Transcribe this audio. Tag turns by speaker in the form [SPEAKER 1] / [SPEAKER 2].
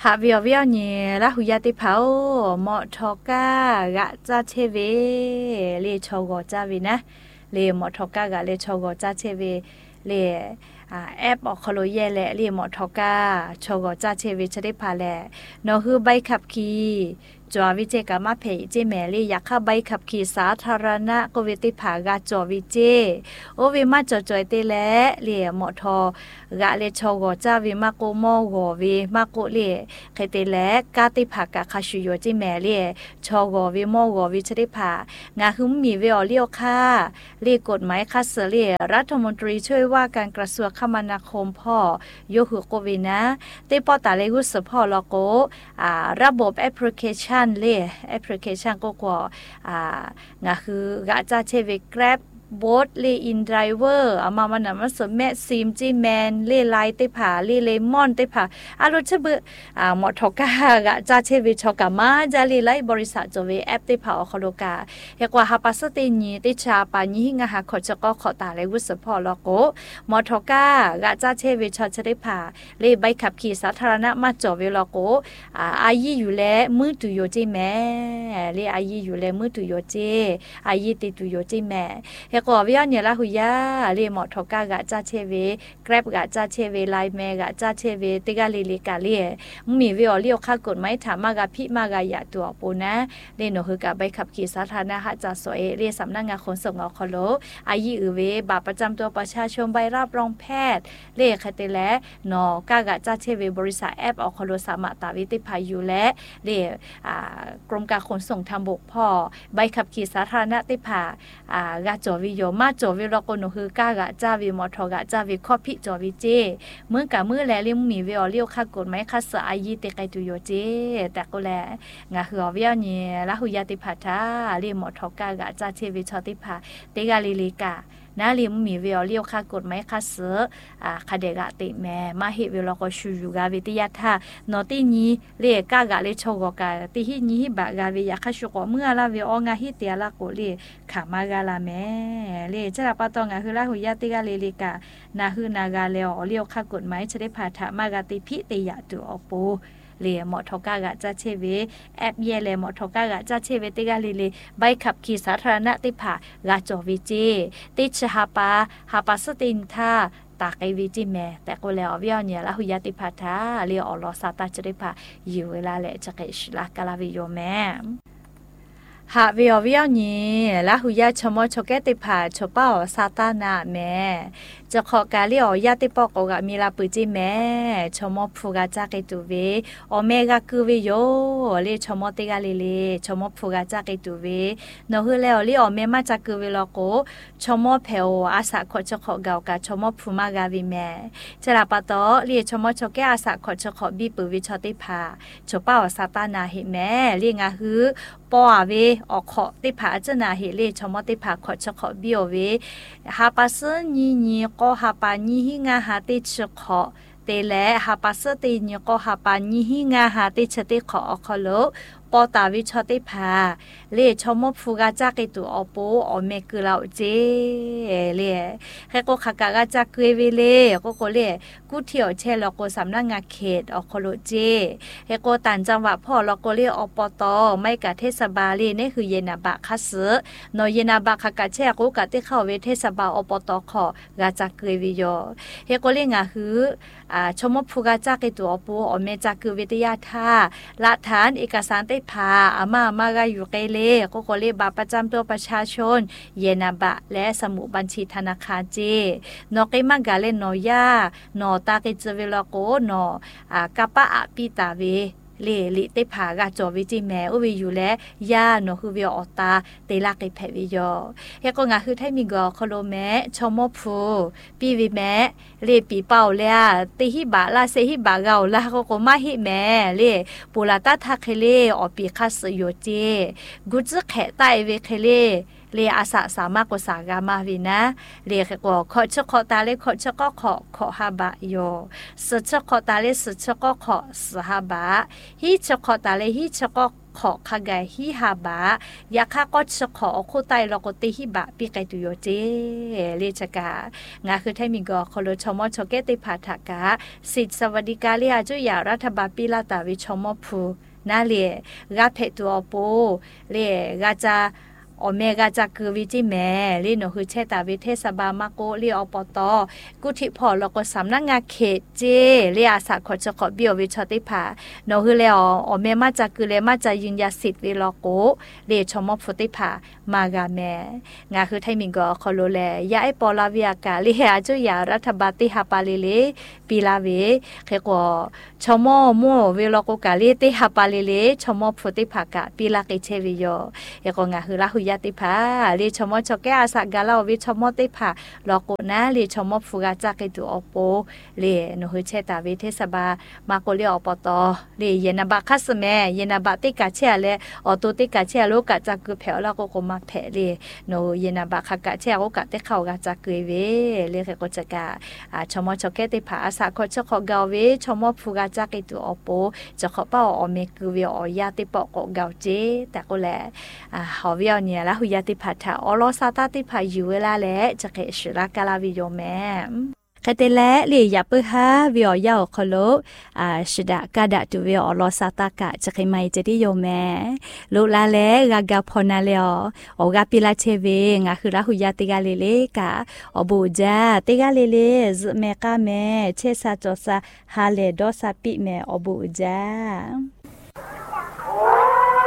[SPEAKER 1] หาเวียวเวียวเนี่ยละหุยาติเผาหมอทอกากะจ้าเชเวเลชอโกจ้าวีนะเลหมอทอกากะเลชอโกจ้าเชเวเลแอปออกคโลเยแหละเรียหมอทอกาชอโกจ้าเชเวจะได้พาแหละนอคือใบขับขี่จอวิเจกามาเพเจแมลี่อยากเข้าใบขับขี่สาธารณะก็วิติผากาจอวิเจโอวิมาจอจอยเตและเรียหมอทอกะเลชอโกจ้าวิมาโกโมโกวิมาโกเลียเคเตและกาติผากาคาชุโยเจแมเลียชอโกวิโมโกวิจะได้ผางาคือมีเวอเลียวค่าเรียกกฎหมายคัสเลียรัฐมนตรีช่วยว่าการกระทรวงคมนาคมพ่อโยหุโกวินะเตปอตาเลกุสพ่อลโกระบบแอปพลิเคชันเลยแอปพลิเคชันก็กว่างาคือกะจะเชเวแกร็บโบทเลอินไดรเวอร์อามามันน่ะมันสมแม่ซิมจีแมนเลไลเตผาเลมอนเตผาอารถชะเบหมอทอกากะจะเชเวชอกามาจาเลไลบริษัทจเวแอปเตผาอคโลกาเฮกว่าฮาปัสเตญีเตชาปาญิงะหาขอจก็ขอตาเลวุสพอลโกหมอทอกากะจะเชเวชอชะได้ผาเลใบขับขี่สาธารณะมาจเวลโกอายีอยู่แลมือตุโยเจแม่เลอายีอยู่แลมือตุโยเจอายีติตุโยเจแม่เฮก็วิญญาณละหุยาเรหมอทอกากะจ้าเชเวแกร็บกะจ้าเชเวไลแมกะจ้าเชเวติกาลีลีกาเลียมีวิอเลียวค่ากฎหมายถามมากะพิมากะยะตัวปูนะเรโนคือกะใบขับขี่สาธารณะหะจะสวยเรียสำนักงานขนส่งอคโลอายีอือเวบัตรประจำตัวประชาชนใบรับรองแพทย์เลขเตและนอกากะจ้าเชเวบริษัทแอปอคโลสามะตาวิติพายุและเรกรมการขนส่งทางบกพ่อใบขับขี่สาธารณะติพากะจอวิโยมาจอวิรโกโนคือกากะจ้าวิมอทอกะจ้าวิคอพิจอวิเจเมื่อกะมื้อแลเลี้ยงมีเวอเลี้ยวค่ากฎหมายคัสอายีเตไกตุโยเจแต่ก็แลงาหือเวียเนี่ยละหุยาติผาทาเลี้ยงมอทอกะกะจ้าเชวิชอติผาเตกาลิลิกานาลิมมีเวอเลี้ยวค่ากฎหมายคัสคาเดกะติแม่มาเฮเวลก็ชูยูกาวิติยาทานอติญีเลกากะเลชอกกะติหิญีหิบะกาเวยาคาชุกเมื่อลาเวองาฮิเตียละโกเลขามากาลาแม่เลจะรับปะตองะคือละหุยาติกาเลลิกานาฮือนากาเลอเลี้ยวค่ากฎหมายจะได้ผาทามากาติพิติยะตุอปูเลหมอทอกากะจะเชเวแอปเยเลหมอทอกากะจะเชเวติกาเลใบขับขี่สาธารณะติผากาจอวิเจติชฮาปาสตินทาตากไอวิจิแม่แต่ก็แล้ววิญญาณเนี่ยละหุยาติผาทาเลียอลอซาตาจะได้ผาอยู่เวลาแหละจะเกชลากาลาวิโยแม่หาวิญญาณเนี่ยละหุยาชมอชกเกติผาชเป้าซาตานาแม่จะขอกาเลียอยาติปอกกะมีลาปุจิแม่ชมอพูกาจากตุเวอเมกาคือวิโยเลชมอติกาเลชมอพูกาจากตุเวนอฮือแล้วเลอเมมาจากคือวิลโกชมอเพโออาสาขอจะขอกากาชมอพูมากาวิแม่จะลาปะตอเลชมอชกอาสาขอจะขอบีปุวิชติภาชเป้าซาตานาเฮแม่เลงาฮือปอเวออกขอติภาจนาเฮเลชมอติภาขอจะขอบิโอเวฮาปัสญีก็ฮาปาญิหิงาหาติชขอเตและฮาปัสติญก็ฮาปาญิหิงาหาติชติขออคโลปอตาวิชติภาเลชมพูกาจากิตุอโปอเมกุลาเจเลแค่ก็ขากาจากเกเวเลก็เลกูเที่ยวเชลก็สำนักงานเขตอคโลเจแค่ก็ต่างจังหวัดพ่อลก็เลอปตไม่กะเทศบาลเลนี่คือเยนาบะคัสนเยนาบะขากาแชก็กะที่เข้าเวเทศบาลอปตขอกาจากเกวิโยแค่ก็เลงาคือชมพูกาจากิตุอโปอเมจากวิทยาท่าละฐานเอกสารได้พาอาม่ามากาอยู่ไกลเลก็เลบัตรประจำตัวประชาชนเยนาบะและสมุดบัญชีธนาคารเจนอกิมากาเลนอยานอตาเกจเวลโกนอกะปะอะปิตาเวเลลิเตผากาจอวิจิแม่อุวิอยู่และย่าโนคือวิออตาเตลาเกเพวิโยเฮก็งาคือไทมิกอคโลแม่ชมอพูปีวิแม่เลปีเป่าแล้วติหิบะลาเซหิบะเกาลาก็มาหิแม่เลปูลาตาทาเคเลออปีคัสโยเจกุจแขไตเวเคเลเรียอาสาสามารถกษากามาวินะเรียกว่าขอชกขอตาเลขอชกก็ขอฮาบะโยสชกขอตาเลสชกก็ขอสฮาบะฮิชกขอตาเลฮิชกก็ขอขกายฮิฮาบะยาคาก็จะขอโคไตลอกติฮิบะปีไกตุโยเจเลจกางาคือไทมิงก็คอลชมอชเกติพาทากาสิทธิสวัสดิการเลียจุยารัฐบาลปีลาตาวิชมอพูนาเลกาเพตัวโปเลกาจาโอเมกาจากคือวิจิแม่ลีโนคือเชตาวิเทศบาลมาโกลีอปตกุธิพอแล้วก็สำนักงานเขตเจลีอาสาขอจะขอเบียววิชติภาโนคือแล้วโอเมมาจากคือเลมาจะยืนยาสิทธิ์วิลโกเลชมฟุติภามากาแม่งาคือไทมิงก็ขอโลแลยาไอปอลาวิอากาลีเฮอาจุยารัฐบาลติฮาปาลีเลปีลาเวเขก็ชมมัววิลโกกาลีติฮาปาลีเลชมฟุติภากาปีลาเกเชวิโยเอก็งาคือลาหุยติภาลีชมชแกอาสากาลาวิชมติภาลโกนะลีชมฟุกาจากิตุอโปลีโนฮึเชตาวิเทศบามาโกลีอปตลีเยนาบาคัสแมเยนาบาติกาเชเลออโตติกาเชโลกะจากคือแผวลาโกโกมาแผลีโนเยนาบาคากะเชโอกะเตเข้ากะจากคือเวลีเขก็จะกาชมชแกติภาอาสาขอชขอกาเวชมฟุกาจากิตุอโปจะขอป้าอเมคือเวอยาติปอกกาเจแต่ก็แลฮอวิอเนี่ยละหุยติภาทาอลอซาตาติภาอยู่เวลาและจะเกชรากาลาวิโยแม่คาเตและลียาปึฮาวิอยาคโลชดากาดะตุวิอลอซาตากะจะเกไมจะดิโยแม่ลุลาและกากาพอนาเลออกาปิลาเชเวงาคือละหุยติกาเลเลกาอบูจาติกาเลเลซเมกาแม่เชซาจอซาฮาเลดอซาปิแม่อบูจา